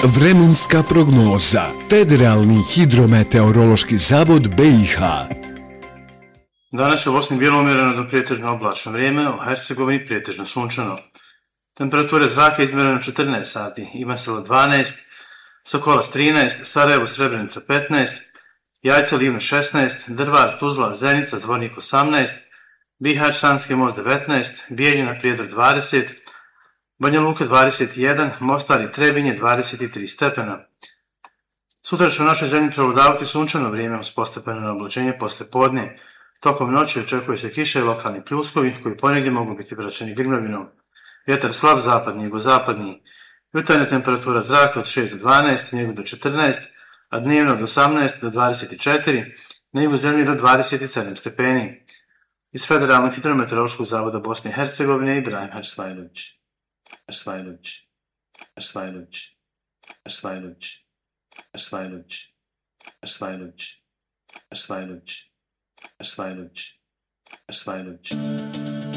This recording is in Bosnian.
Vremenska prognoza. Federalni hidrometeorološki zavod BiH. Danas je u Bosni bilo umjereno do pretežno oblačno vrijeme, u Hercegovini pretežno sunčano. Temperature zraka izmjereno 14 sati, Ivanselo 12, Sokolac 13, Sarajevo Srebrenica 15, Jajce Livno 16, Drvar, Tuzla, Zenica, Zvornik 18, Bihać, Sanski most 19, Bijeljina, Prijedor 20, Banja Luka 21, Mostar i Trebinje 23 stepena. Sutra će u našoj zemlji prevladavati sunčano vrijeme uz postepeno oblačenje posle podne. Tokom noći očekuje se kiša i lokalni pljuskovi koji ponegdje mogu biti praćeni grmljavinom. Vjetar slab zapadni, jugozapadni. Jutarnja temperatura zraka od 6 do 12, na jugu do 14, a dnevno od 18 do 24, na jugu zemlje do 27 stepeni. Iz Federalnog hidrometeorološkog zavoda Bosne i Hercegovine Ibrahim Hačsvajlović. Hačsvajlović. Hačsvajlović. Hačsvajlović. Hačsvajlović. Hačsvajlović. Hačsvajlović. Hačsvajlović. Hačsvajlović.